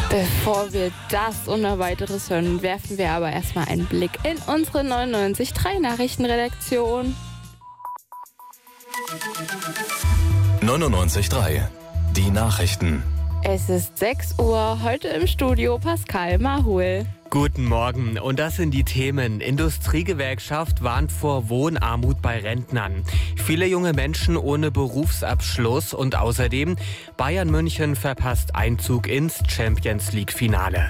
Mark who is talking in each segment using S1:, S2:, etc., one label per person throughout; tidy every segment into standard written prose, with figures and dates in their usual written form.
S1: Bevor wir das und noch weiteres hören, werfen wir aber erstmal einen Blick in unsere 99.3 Nachrichtenredaktion.
S2: 99.3 Die Nachrichten.
S1: Es ist 6 Uhr, heute im Studio Pascal Mahul.
S3: Guten Morgen und das sind die Themen. Industriegewerkschaft warnt vor Wohnarmut bei Rentnern. Viele junge Menschen ohne Berufsabschluss und außerdem Bayern München verpasst Einzug ins Champions-League-Finale.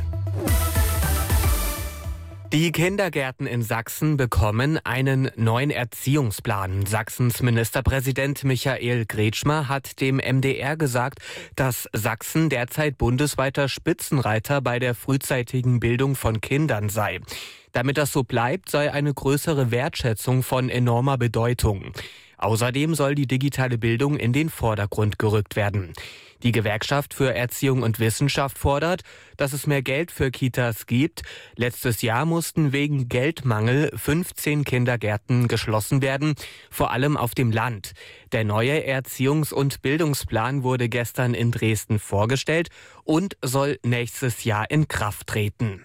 S3: Die Kindergärten in Sachsen bekommen einen neuen Erziehungsplan. Sachsens Ministerpräsident Michael Kretschmer hat dem MDR gesagt, dass Sachsen derzeit bundesweiter Spitzenreiter bei der frühzeitigen Bildung von Kindern sei. Damit das so bleibt, sei eine größere Wertschätzung von enormer Bedeutung. Außerdem soll die digitale Bildung in den Vordergrund gerückt werden. Die Gewerkschaft für Erziehung und Wissenschaft fordert, dass es mehr Geld für Kitas gibt. Letztes Jahr mussten wegen Geldmangel 15 Kindergärten geschlossen werden, vor allem auf dem Land. Der neue Erziehungs- und Bildungsplan wurde gestern in Dresden vorgestellt und soll nächstes Jahr in Kraft treten.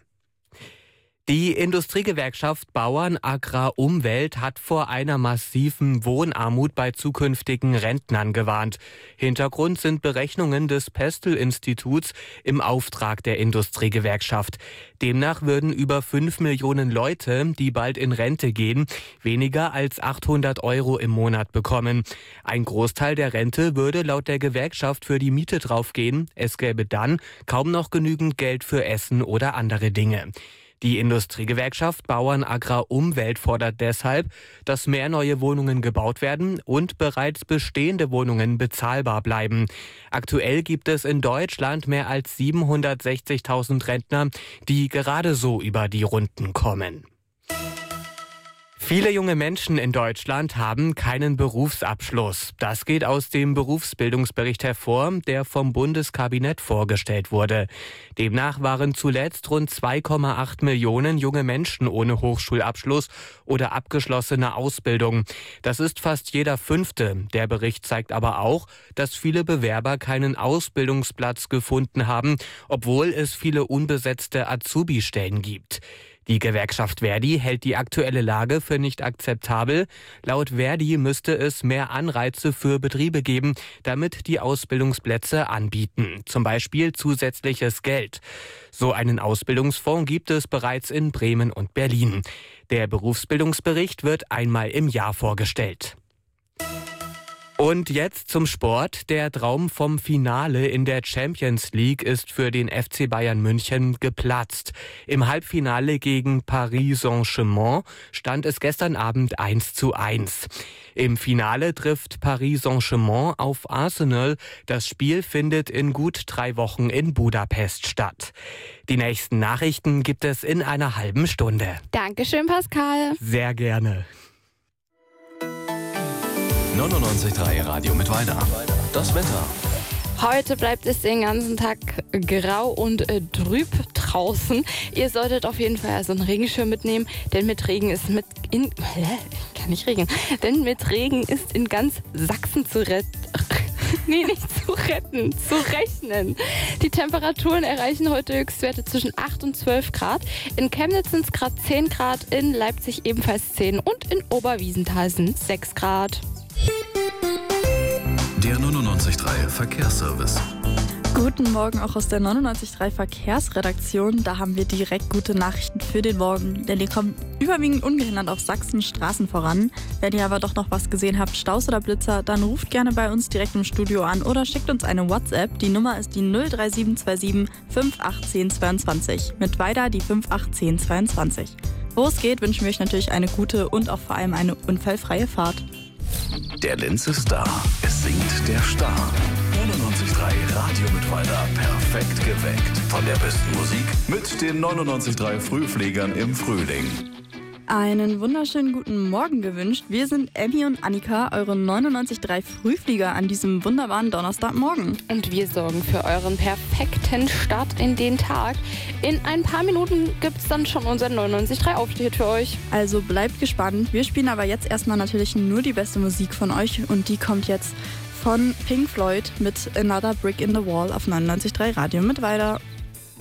S3: Die Industriegewerkschaft Bauern Agrar Umwelt hat vor einer massiven Wohnarmut bei zukünftigen Rentnern gewarnt. Hintergrund sind Berechnungen des Pestel-Instituts im Auftrag der Industriegewerkschaft. Demnach würden über 5 Millionen Leute, die bald in Rente gehen, weniger als 800 € im Monat bekommen. Ein Großteil der Rente würde laut der Gewerkschaft für die Miete draufgehen. Es gäbe dann kaum noch genügend Geld für Essen oder andere Dinge. Die Industriegewerkschaft Bauern Agrar Umwelt fordert deshalb, dass mehr neue Wohnungen gebaut werden und bereits bestehende Wohnungen bezahlbar bleiben. Aktuell gibt es in Deutschland mehr als 760.000 Rentner, die gerade so über die Runden kommen. Viele junge Menschen in Deutschland haben keinen Berufsabschluss. Das geht aus dem Berufsbildungsbericht hervor, der vom Bundeskabinett vorgestellt wurde. Demnach waren zuletzt rund 2,8 Millionen junge Menschen ohne Hochschulabschluss oder abgeschlossene Ausbildung. Das ist fast jeder Fünfte. Der Bericht zeigt aber auch, dass viele Bewerber keinen Ausbildungsplatz gefunden haben, obwohl es viele unbesetzte Azubi-Stellen gibt. Die Gewerkschaft Verdi hält die aktuelle Lage für nicht akzeptabel. Laut Verdi müsste es mehr Anreize für Betriebe geben, damit die Ausbildungsplätze anbieten. Zum Beispiel zusätzliches Geld. So einen Ausbildungsfonds gibt es bereits in Bremen und Berlin. Der Berufsbildungsbericht wird einmal im Jahr vorgestellt. Und jetzt zum Sport. Der Traum vom Finale in der Champions League ist für den FC Bayern München geplatzt. Im Halbfinale gegen Paris Saint-Germain stand es gestern Abend 1:1. Im Finale trifft Paris Saint-Germain auf Arsenal. Das Spiel findet in gut 3 Wochen in Budapest statt. Die nächsten Nachrichten gibt es in einer halben Stunde.
S1: Dankeschön, Pascal.
S3: Sehr gerne.
S2: 99.3 Radio Mittweida. Das Wetter.
S1: Heute bleibt es den ganzen Tag grau und trüb draußen. Ihr solltet auf jeden Fall also einen Regenschirm mitnehmen, denn mit Regen ist Denn mit Regen ist in ganz Sachsen zu rechnen. Die Temperaturen erreichen heute Höchstwerte zwischen 8 und 12 Grad. In Chemnitz sind es gerade 10 Grad, in Leipzig ebenfalls 10 und in Oberwiesenthal sind 6 Grad.
S2: Der 99.3 Verkehrsservice.
S4: Guten Morgen auch aus der 99.3 Verkehrsredaktion. Da haben wir direkt gute Nachrichten für den Morgen, denn ihr kommt überwiegend ungehindert auf Sachsens Straßen voran. Wenn ihr aber doch noch was gesehen habt, Staus oder Blitzer, dann ruft gerne bei uns direkt im Studio an oder schickt uns eine WhatsApp. Die Nummer ist die 03727 581022. Mit weiter die 581022. Wo es geht, wünschen wir euch natürlich eine gute und auch vor allem eine unfallfreie Fahrt.
S2: Der Linz ist da. Es singt der Star. 99.3 Radio Mittweida. Perfekt geweckt. Von der besten Musik mit den 99.3 Frühfliegern im Frühling.
S4: Einen wunderschönen guten Morgen gewünscht. Wir sind Emmy und Annika, eure 99.3 Frühflieger an diesem wunderbaren Donnerstagmorgen.
S1: Und wir sorgen für euren perfekten Start in den Tag. In ein paar Minuten gibt es dann schon unseren 99.3 Aufsteht für euch.
S4: Also bleibt gespannt. Wir spielen aber jetzt erstmal natürlich nur die beste Musik von euch und die kommt jetzt von Pink Floyd mit Another Brick in the Wall auf 99.3 Radio Mittweida.